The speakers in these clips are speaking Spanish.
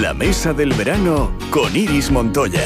La mesa del verano con Iris Montoya.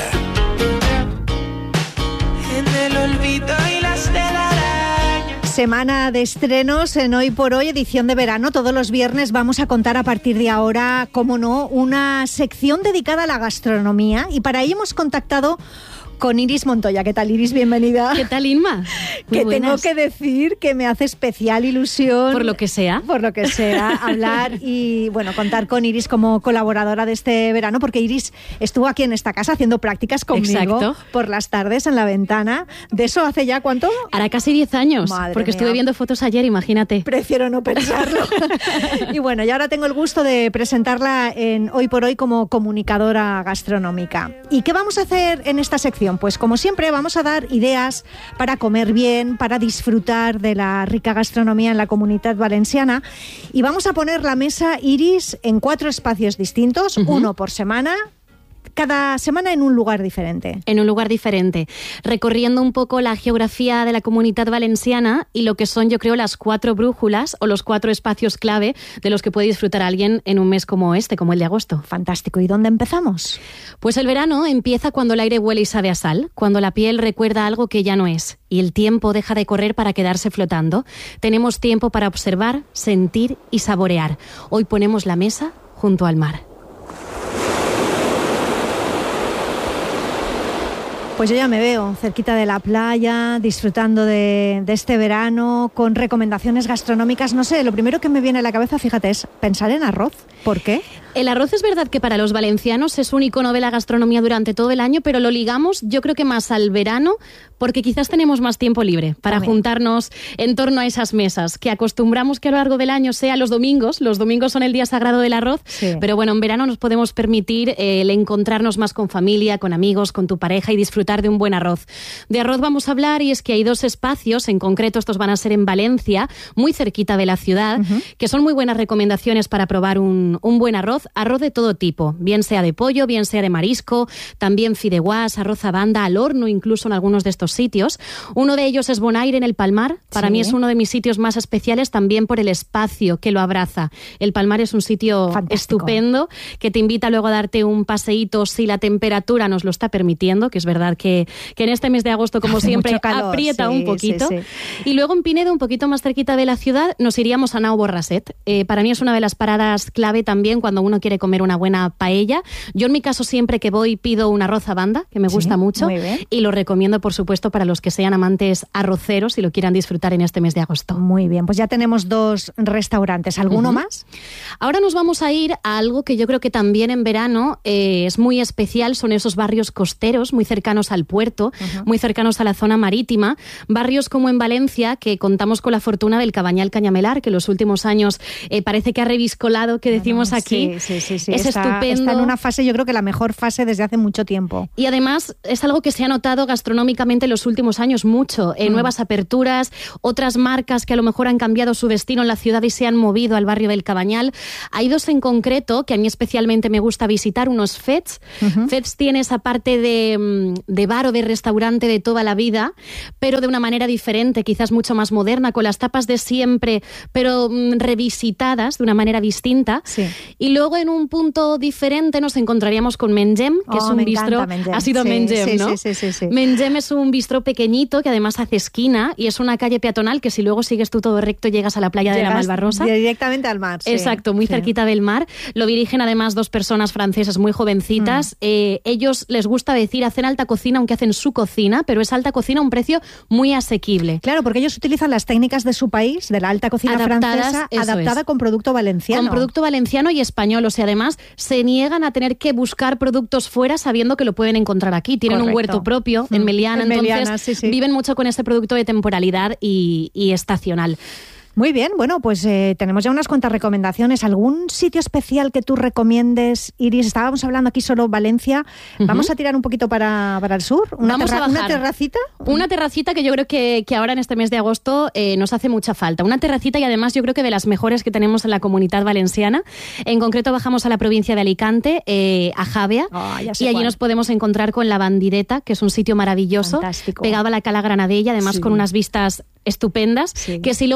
En el olvido y las telarañas. Semana de estrenos en Hoy por Hoy, edición de verano. Todos los viernes vamos a contar a partir de ahora, cómo no, una sección dedicada a la gastronomía. Y para ello hemos contactado con Iris Montoya. ¿Qué tal, Iris? Bienvenida. ¿Qué tal, Inma? Que tengo que decir que me hace especial ilusión. Por lo que sea. Por lo que sea, hablar y, bueno, contar con Iris como colaboradora de este verano, porque Iris estuvo aquí en esta casa haciendo prácticas conmigo. Exacto. Por las tardes en La Ventana. ¿De eso hace ya cuánto? Hará casi 10 años, Madre porque mía. Estuve viendo fotos ayer, imagínate. Prefiero no pensarlo. Y bueno, y ahora tengo el gusto de presentarla en Hoy por Hoy como comunicadora gastronómica. ¿Y qué vamos a hacer en esta sección? Pues como siempre vamos a dar ideas para comer bien, para disfrutar de la rica gastronomía en la Comunitat Valenciana, y vamos a poner la mesa, Iris, en 4 espacios distintos, uno por semana, cada semana en un lugar diferente. En un lugar diferente, recorriendo un poco la geografía de la Comunitat Valenciana y lo que son, yo creo, las 4 brújulas o los 4 espacios clave de los que puede disfrutar alguien en un mes como este, como el de agosto. Fantástico. ¿Y dónde empezamos? Pues el verano empieza cuando el aire huele y sabe a sal, cuando la piel recuerda algo que ya no es y el tiempo deja de correr para quedarse flotando. Tenemos tiempo para observar, sentir y saborear. Hoy ponemos la mesa junto al mar. Pues yo ya me veo cerquita de la playa, disfrutando de este verano, con recomendaciones gastronómicas. No sé, lo primero que me viene a la cabeza, fíjate, es pensar en arroz. ¿Por qué? El arroz es verdad que para los valencianos es un icono de la gastronomía durante todo el año, pero lo ligamos, yo creo que más al verano, porque quizás tenemos más tiempo libre para juntarnos en torno a esas mesas, que acostumbramos que a lo largo del año sea los domingos. Los domingos son el día sagrado del arroz, sí. Pero bueno, en verano nos podemos permitir el encontrarnos más con familia, con amigos, con tu pareja y disfrutar de un buen arroz. De arroz vamos a hablar, y es que hay 2 espacios, en concreto estos van a ser en Valencia, muy cerquita de la ciudad, que son muy buenas recomendaciones para probar un buen arroz de todo tipo, bien sea de pollo, bien sea de marisco, también fideuás, arroz a banda, al horno incluso en algunos de estos sitios. Uno de ellos es Bonaire en el Palmar. Para mí es uno de mis sitios más especiales, también por el espacio que lo abraza. El Palmar es un sitio estupendo, que te invita luego a darte un paseíto si la temperatura nos lo está permitiendo, que es verdad que en este mes de agosto, como siempre, calor, aprieta un poquito. Sí. Y luego en Pinedo, un poquito más cerquita de la ciudad, nos iríamos a Nau Borrasset. Para mí es una de las paradas clave también cuando uno quiere comer una buena paella. Yo en mi caso siempre que voy pido un arroz a banda, que me gusta mucho, y lo recomiendo por supuesto para los que sean amantes arroceros y lo quieran disfrutar en este mes de agosto. Muy bien, pues ya tenemos 2 restaurantes. ¿Alguno más? Ahora nos vamos a ir a algo que yo creo que también en verano es muy especial, son esos barrios costeros muy cercanos al puerto, muy cercanos a la zona marítima, barrios como en Valencia, que contamos con la fortuna del Cabanyal Canyamelar, que en los últimos años parece que ha reviscolado, que decimos aquí. Sí. Es estupendo. Está en una fase, yo creo que la mejor fase desde hace mucho tiempo. Y además es algo que se ha notado gastronómicamente en los últimos años mucho. Nuevas aperturas, otras marcas que a lo mejor han cambiado su destino en la ciudad y se han movido al barrio del Cabanyal. Hay 2 en concreto que a mí especialmente me gusta visitar, unos Fets. Fets tiene esa parte de bar o de restaurante de toda la vida, pero de una manera diferente, quizás mucho más moderna, con las tapas de siempre, pero revisitadas de una manera distinta. Sí. Y luego en un punto diferente nos encontraríamos con Mengem, que es un bistró. Ha sido Mengem, ¿no? Sí. Mengem es un bistró pequeñito que además hace esquina y es una calle peatonal que si luego sigues tú todo recto llegas a la playa de la Malvarrosa. Directamente al mar. Sí. Exacto, muy cerquita del mar. Lo dirigen además 2 personas francesas muy jovencitas. Ellos les gusta decir hacen alta cocina, aunque hacen su cocina, pero es alta cocina a un precio muy asequible. Claro, porque ellos utilizan las técnicas de su país, de la alta cocina francesa, adaptada con producto valenciano. Con producto valenciano y español, o sea, además se niegan a tener que buscar productos fuera sabiendo que lo pueden encontrar aquí. Tienen un huerto propio en Meliana, entonces viven mucho con este producto de temporalidad y estacional. Muy bien, bueno, pues tenemos ya unas cuantas recomendaciones. ¿Algún sitio especial que tú recomiendes, Iris? Estábamos hablando aquí solo Valencia. ¿Vamos a tirar un poquito para el sur? Vamos a bajar. ¿Una terracita? Una terracita que yo creo que ahora en este mes de agosto nos hace mucha falta. Una terracita y además yo creo que de las mejores que tenemos en la Comunitat Valenciana. En concreto bajamos a la provincia de Alicante, a Javea, y allí nos podemos encontrar con La Bandideta, que es un sitio maravilloso, pegado a la Cala Granadella, además con unas vistas estupendas, que si logras ir en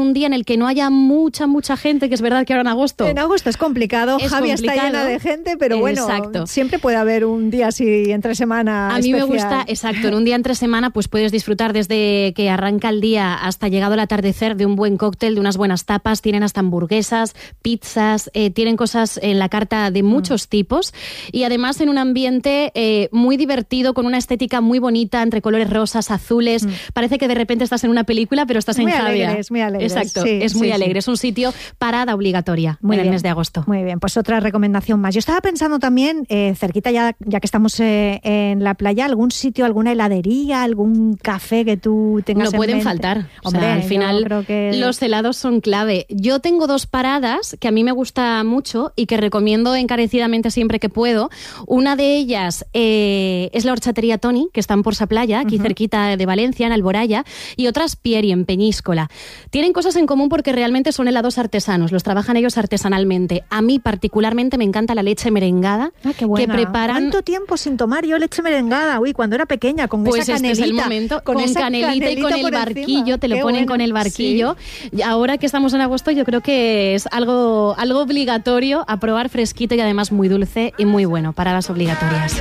un día en el que no haya mucha gente, que es verdad que ahora en agosto... En agosto es complicado, Javi está llena de gente, pero bueno, siempre puede haber un día así entre semana A mí especial. me gusta, exacto, en un día entre semana pues puedes disfrutar desde que arranca el día hasta llegado el atardecer de un buen cóctel, de unas buenas tapas, tienen hasta hamburguesas, pizzas, tienen cosas en la carta de muchos tipos y además en un ambiente muy divertido, con una estética muy bonita, entre colores rosas, azules, parece que de repente estás en una película pero estás en Javia. Muy alegre. Exacto, es muy alegre, es un sitio parada obligatoria en el mes de agosto. Muy bien, pues otra recomendación más. Yo estaba pensando también, cerquita ya que estamos en la playa, algún sitio, alguna heladería, algún café que tú tengas No pueden mente. faltar. Hombre, o sea, al final creo que... los helados son clave. Yo tengo 2 paradas que a mí me gusta mucho y que recomiendo encarecidamente siempre que puedo. Una de ellas es la horchatería Toni, que está en Porsa Playa, aquí cerquita de Valencia, en Alboraya, y otra es Pieri, en Peñíscola. Tienen cosas en común porque realmente son helados artesanos, los trabajan ellos artesanalmente. A mí particularmente me encanta la leche merengada qué buena. que preparan. ¿Cuánto tiempo sin tomar yo leche merengada? Uy, cuando era pequeña, con pues esa canelita. Este es el momento, con canelita y con el barquillo, te lo ponen con el barquillo. Sí. Y ahora que estamos en agosto, yo creo que es algo obligatorio a probar, fresquito y además muy dulce y muy bueno para las obligatorias.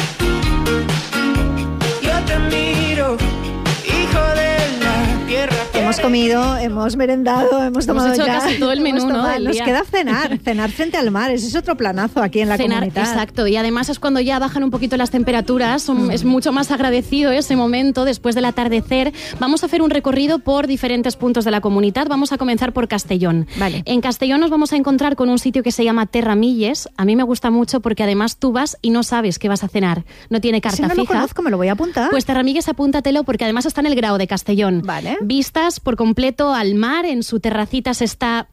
Yo te miro, hijo de la tierra. Hemos comido, hemos merendado, hemos tomado hecho ya, casi todo el menú, ¿no? Nos queda cenar frente al mar. Ese es otro planazo aquí en la comunidad. Exacto, y además es cuando ya bajan un poquito las temperaturas, es mucho más agradecido ese momento después del atardecer. Vamos a hacer un recorrido por diferentes puntos de la comunidad. Vamos a comenzar por Castellón. Vale. En Castellón nos vamos a encontrar con un sitio que se llama Terramilles. A mí me gusta mucho porque además tú vas y no sabes qué vas a cenar. No tiene carta fija. Si no lo conozco, me lo voy a apuntar. Pues Terramilles, apúntatelo porque además está en el Grao de Castellón. Vale. Vistas por completo al mar, en su terracita se está,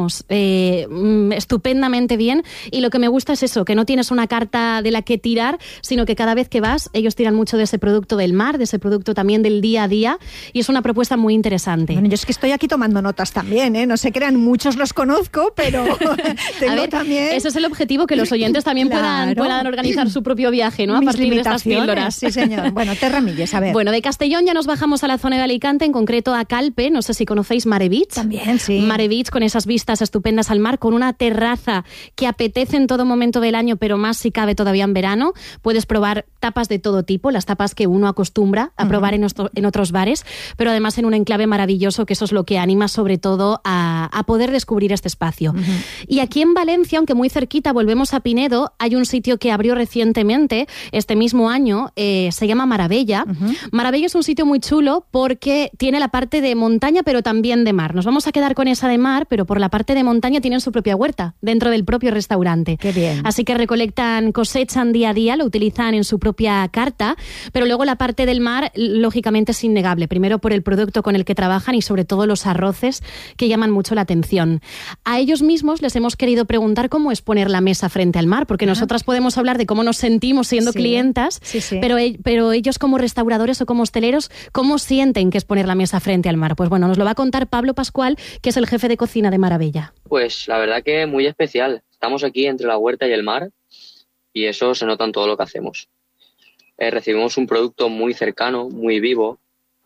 estupendamente bien, y lo que me gusta es eso, que no tienes una carta de la que tirar, sino que cada vez que vas, ellos tiran mucho de ese producto del mar, de ese producto también del día a día, y es una propuesta muy interesante. Bueno, yo es que estoy aquí tomando notas también, ¿eh? No se crean, muchos los conozco, pero tengo también... Ese es el objetivo, que los oyentes también puedan organizar su propio viaje, ¿no? A partir de estas píldoras. Sí, señor. Bueno, Terramilles, a ver. Bueno, de Castellón ya nos bajamos a la zona de Alicante, en concreto a Calpe, no sé si conocéis Mare Beach. También, sí. Mare Beach, con esas vistas estupendas al mar, con una terraza que apetece en todo momento del año, pero más si cabe todavía en verano. Puedes probar tapas de todo tipo, las tapas que uno acostumbra a probar en otros bares, pero además en un enclave maravilloso, que eso es lo que anima sobre todo a poder descubrir este espacio. Y aquí en Valencia, aunque muy cerquita, volvemos a Pinedo, hay un sitio que abrió recientemente, este mismo año, se llama Maravella. Maravella es un sitio muy chulo porque tiene la parte de montaña, pero también de mar. Nos vamos a quedar con esa de mar, pero por la parte de montaña tienen su propia huerta dentro del propio restaurante. Qué bien. Así que recolectan, cosechan día a día, lo utilizan en su propia carta, pero luego la parte del mar, lógicamente, es innegable. Primero por el producto con el que trabajan y sobre todo los arroces, que llaman mucho la atención. A ellos mismos les hemos querido preguntar cómo es poner la mesa frente al mar, porque nosotras podemos hablar de cómo nos sentimos siendo clientas, pero ellos como restauradores o como hosteleros, ¿cómo sienten que es poner la mesa frente al mar? Pues bueno, nos lo va a contar Pablo Pascual, que es el jefe de cocina de Maravella. Pues la verdad que muy especial. Estamos aquí entre la huerta y el mar y eso se nota en todo lo que hacemos. Recibimos un producto muy cercano, muy vivo,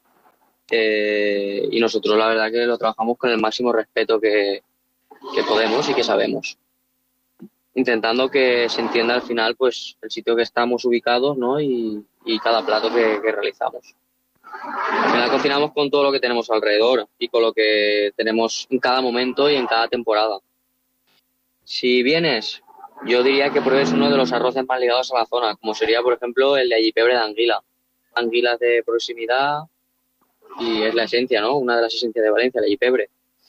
y nosotros la verdad que lo trabajamos con el máximo respeto que podemos y que sabemos, intentando que se entienda al final pues el sitio que estamos ubicados, ¿no? y cada plato que realizamos. Al final cocinamos con todo lo que tenemos alrededor y con lo que tenemos en cada momento y en cada temporada. Si vienes, yo diría que pruebes uno de los arroces más ligados a la zona, como sería, por ejemplo, el de allipebre de anguila. Anguilas de proximidad y es la esencia, ¿no? Una de las esencias de Valencia, el allipebre.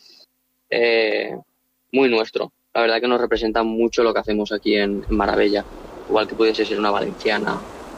Muy nuestro. La verdad que nos representa mucho lo que hacemos aquí en Maravella, igual que pudiese ser una valenciana.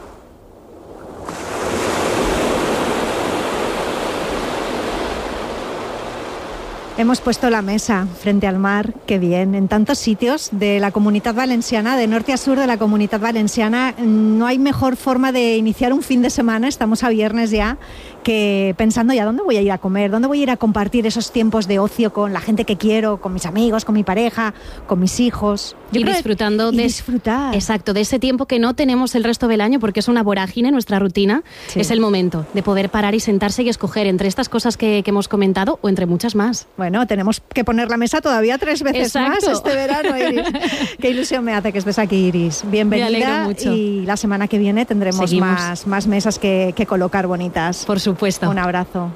Hemos puesto la mesa frente al mar, qué bien, en tantos sitios de la Comunidad Valenciana, de norte a sur de la Comunidad Valenciana. No hay mejor forma de iniciar un fin de semana, estamos a viernes ya, que pensando ya dónde voy a ir a comer, dónde voy a ir a compartir esos tiempos de ocio con la gente que quiero, con mis amigos, con mi pareja, con mis hijos. Y disfrutando disfrutar. Exacto, de ese tiempo que no tenemos el resto del año porque es una vorágine, nuestra rutina. Sí. Es el momento de poder parar y sentarse y escoger entre estas cosas que hemos comentado o entre muchas más. Bueno, tenemos que poner la mesa todavía 3 veces más este verano, Iris. Qué ilusión me hace que estés aquí, Iris. Bienvenida. Me alegro mucho. Y la semana que viene tendremos más mesas que colocar bonitas. Por supuesto. Un abrazo.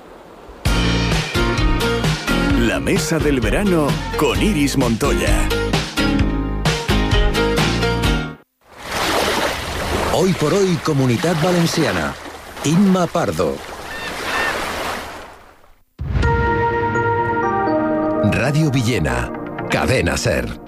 La mesa del verano con Iris Montoya. Hoy por hoy, Comunitat Valenciana. Inma Pardo. Radio Villena. Cadena SER.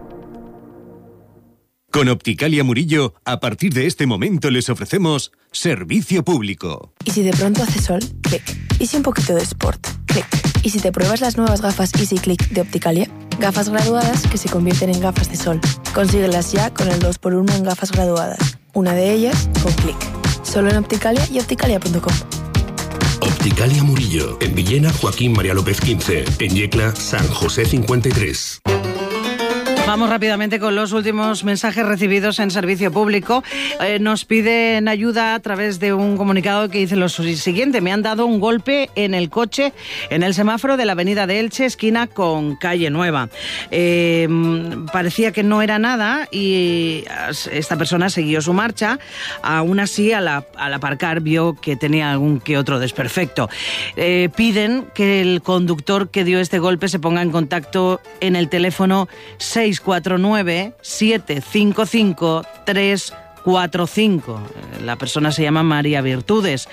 Con Opticalia Murillo, a partir de este momento les ofrecemos servicio público. ¿Y si de pronto hace sol? Clic. ¿Y si un poquito de sport? Clic. ¿Y si te pruebas las nuevas gafas Easy Click de Opticalia? Gafas graduadas que se convierten en gafas de sol. Consíguelas ya con el 2x1 en gafas graduadas. Una de ellas con Clic. Solo en Opticalia y opticalia.com. Opticalia Murillo, en Villena, Joaquín María López 15, en Yecla, San José 53. Vamos rápidamente con los últimos mensajes recibidos en servicio público. Nos piden ayuda a través de un comunicado que dice lo siguiente: me han dado un golpe en el coche en el semáforo de la avenida de Elche, esquina con Calle Nueva. Parecía que no era nada y esta persona siguió su marcha. Aún así, al aparcar vio que tenía algún que otro desperfecto. Piden que el conductor que dio este golpe se ponga en contacto en el teléfono 649-755-345. La persona se llama María Virtudes.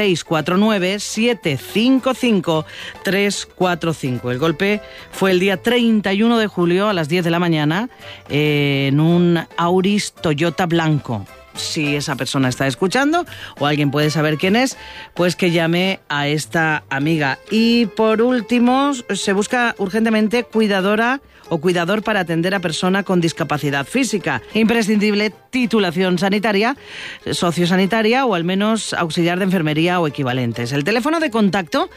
649-755-345. El golpe fue el día 31 de julio a las 10 de la mañana en un Auris Toyota blanco. Si esa persona está escuchando o alguien puede saber quién es, pues que llame a esta amiga. Y por último, se busca urgentemente cuidadora o cuidador para atender a persona con discapacidad física. Imprescindible titulación sanitaria, sociosanitaria o al menos auxiliar de enfermería o equivalentes. El teléfono de contacto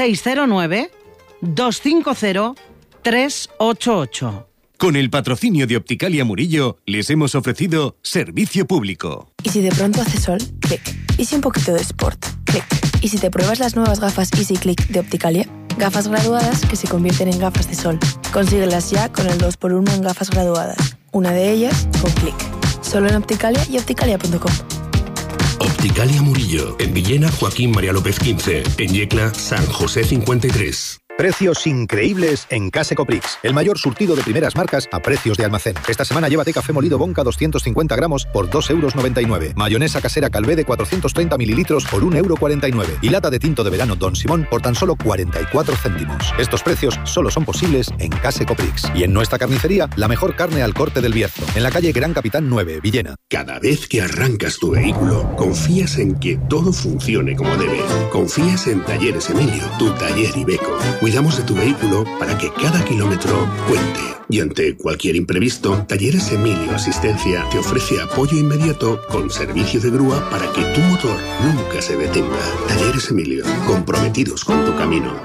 609-250-388. Con el patrocinio de Opticalia Murillo, les hemos ofrecido servicio público. ¿Y si de pronto hace sol? Clic. ¿Y si un poquito de sport? Clic. ¿Y si te pruebas las nuevas gafas Easy Click de Opticalia? Gafas graduadas que se convierten en gafas de sol. Consíguelas ya con el 2x1 en gafas graduadas. Una de ellas con Clic. Solo en Opticalia y opticalia.com. Opticalia Murillo, en Villena, Joaquín María López 15, en Yecla, San José 53. Precios increíbles en Case Coprix. El mayor surtido de primeras marcas a precios de almacén. Esta semana llévate café molido Bonca 250 gramos por 2,99 €. Mayonesa casera Calvé de 430 mililitros por 1,49 €. Y lata de tinto de verano Don Simón por tan solo 44 céntimos. Estos precios solo son posibles en Case Coprix. Y en nuestra carnicería, la mejor carne al corte del Bierzo. En la calle Gran Capitán 9, Villena. Cada vez que arrancas tu vehículo, confías en que todo funcione como debe. Confías en Talleres Emilio, tu taller Iveco. Cuidamos de tu vehículo para que cada kilómetro cuente. Y ante cualquier imprevisto, Talleres Emilio Asistencia te ofrece apoyo inmediato con servicio de grúa para que tu motor nunca se detenga. Talleres Emilio, comprometidos con tu camino.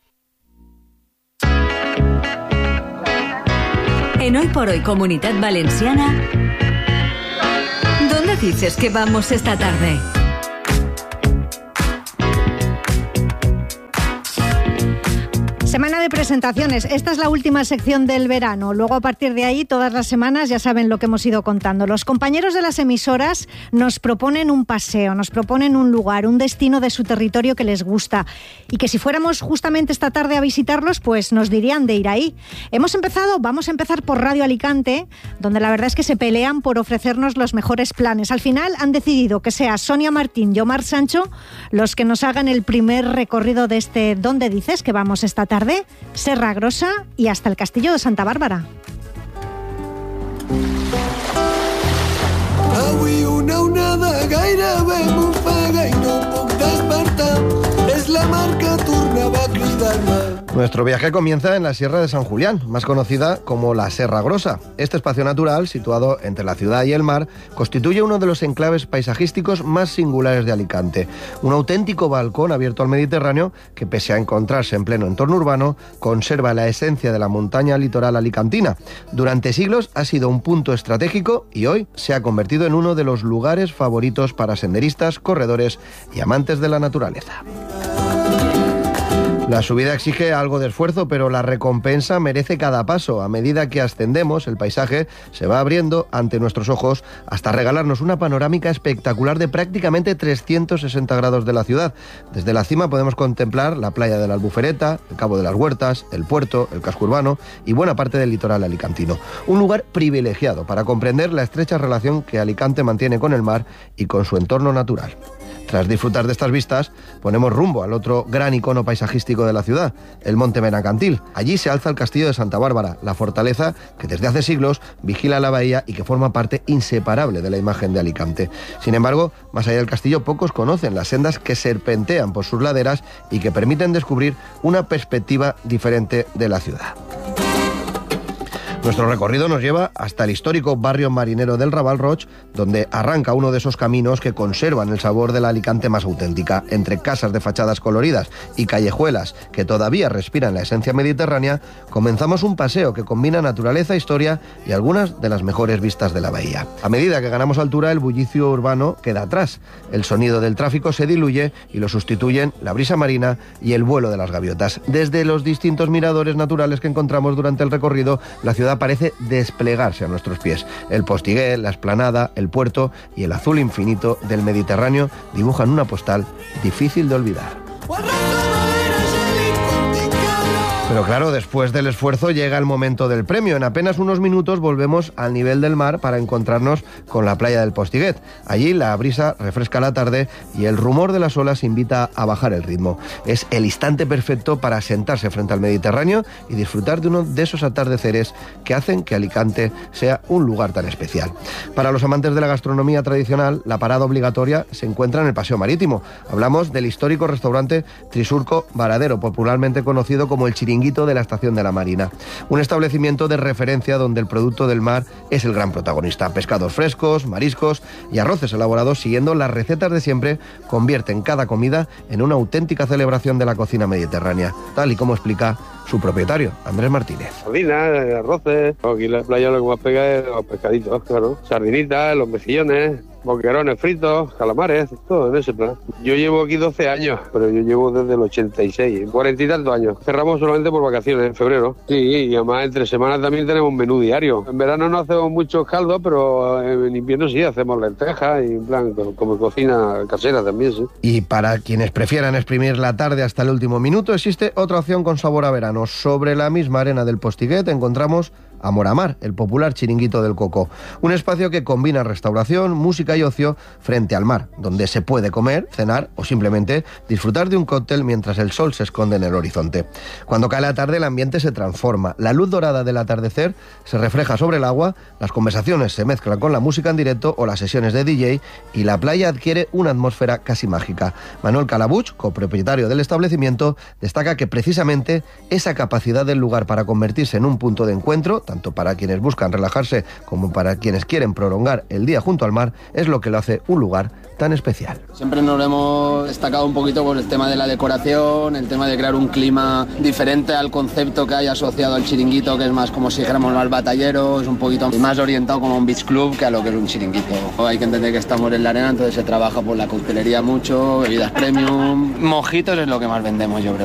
En Hoy por Hoy Comunitat Valenciana, ¿dónde dices que vamos esta tarde? Semana de presentaciones. Esta es la última sección del verano. Luego, a partir de ahí, todas las semanas ya saben lo que hemos ido contando. Los compañeros de las emisoras nos proponen un paseo, nos proponen un lugar, un destino de su territorio que les gusta. Y que si fuéramos justamente esta tarde a visitarlos, pues nos dirían de ir ahí. Vamos a empezar por Radio Alicante, donde la verdad es que se pelean por ofrecernos los mejores planes. Al final han decidido que sea Sonia Martín y Omar Sancho los que nos hagan el primer recorrido de este ¿Dónde dices que vamos esta tarde? Serra Grossa y hasta el Castillo de Santa Bàrbara. Avui una onada gairebé m'ofega i no puc despertar. És la mar que tornava a cridar-me. Nuestro viaje comienza en la Sierra de San Julián, más conocida como la Serra Grossa. Este espacio natural, situado entre la ciudad y el mar, constituye uno de los enclaves paisajísticos más singulares de Alicante. Un auténtico balcón abierto al Mediterráneo que, pese a encontrarse en pleno entorno urbano, conserva la esencia de la montaña litoral alicantina. Durante siglos ha sido un punto estratégico y hoy se ha convertido en uno de los lugares favoritos para senderistas, corredores y amantes de la naturaleza. La subida exige algo de esfuerzo, pero la recompensa merece cada paso. A medida que ascendemos, el paisaje se va abriendo ante nuestros ojos hasta regalarnos una panorámica espectacular de prácticamente 360 grados de la ciudad. Desde la cima podemos contemplar la playa de la Albufereta, el Cabo de las Huertas, el puerto, el casco urbano y buena parte del litoral alicantino. Un lugar privilegiado para comprender la estrecha relación que Alicante mantiene con el mar y con su entorno natural. Tras disfrutar de estas vistas, ponemos rumbo al otro gran icono paisajístico de la ciudad, el Monte Benacantil. Allí se alza el Castillo de Santa Bárbara, la fortaleza que desde hace siglos vigila la bahía y que forma parte inseparable de la imagen de Alicante. Sin embargo, más allá del castillo, pocos conocen las sendas que serpentean por sus laderas y que permiten descubrir una perspectiva diferente de la ciudad. Nuestro recorrido nos lleva hasta el histórico barrio marinero del Raval Roig, donde arranca uno de esos caminos que conservan el sabor de la Alicante más auténtica. Entre casas de fachadas coloridas y callejuelas que todavía respiran la esencia mediterránea, comenzamos un paseo que combina naturaleza, historia y algunas de las mejores vistas de la bahía. A medida que ganamos altura, el bullicio urbano queda atrás. El sonido del tráfico se diluye y lo sustituyen la brisa marina y el vuelo de las gaviotas. Desde los distintos miradores naturales que encontramos durante el recorrido, la ciudad parece desplegarse a nuestros pies. El Postiguet, la Esplanada, el puerto y el azul infinito del Mediterráneo dibujan una postal difícil de olvidar. Pero claro, después del esfuerzo llega el momento del premio. En apenas unos minutos volvemos al nivel del mar para encontrarnos con la playa del Postiguet. Allí la brisa refresca la tarde y el rumor de las olas invita a bajar el ritmo. Es el instante perfecto para sentarse frente al Mediterráneo y disfrutar de uno de esos atardeceres que hacen que Alicante sea un lugar tan especial. Para los amantes de la gastronomía tradicional, la parada obligatoria se encuentra en el Paseo Marítimo. Hablamos del histórico restaurante Trisurco Varadero, popularmente conocido como el Chiringuito de la Estación de la Marina. Un establecimiento de referencia donde el producto del mar es el gran protagonista. Pescados frescos, mariscos y arroces elaborados siguiendo las recetas de siempre convierten cada comida en una auténtica celebración de la cocina mediterránea, tal y como explica su propietario, Andrés Martínez. Sardinas, arroces, aquí en la playa lo que más pega es los pescaditos, claro. Sardinitas, los mejillones, boquerones fritos, calamares, todo en ese plan. Yo llevo aquí 12 años, pero yo llevo desde el 86, 40 y tantos años. Cerramos solamente por vacaciones en febrero. Sí, y además entre semanas también tenemos menú diario. En verano no hacemos muchos caldos, pero en invierno sí, hacemos lentejas y en plan como cocina casera también, sí. Y para quienes prefieran exprimir la tarde hasta el último minuto, existe otra opción con sabor a verano. Sobre la misma arena del Postiguet encontramos Amor a Mar, el popular chiringuito del Coco. Un espacio que combina restauración, música y ocio frente al mar, donde se puede comer, cenar o simplemente disfrutar de un cóctel mientras el sol se esconde en el horizonte. Cuando cae la tarde el ambiente se transforma. La luz dorada del atardecer se refleja sobre el agua, las conversaciones se mezclan con la música en directo o las sesiones de DJ y la playa adquiere una atmósfera casi mágica. Manuel Calabuch, copropietario del establecimiento, destaca que precisamente esa capacidad del lugar para convertirse en un punto de encuentro, tanto para quienes buscan relajarse como para quienes quieren prolongar el día junto al mar, es lo que lo hace un lugar tan especial. Siempre nos hemos destacado un poquito por el tema de la decoración, el tema de crear un clima diferente al concepto que hay asociado al chiringuito, que es más como si dijéramos más batallero, es un poquito más orientado como un beach club que a lo que es un chiringuito. Hay que entender que estamos en la arena, entonces se trabaja por la coctelería mucho, bebidas premium, mojitos es lo que más vendemos, yo creo.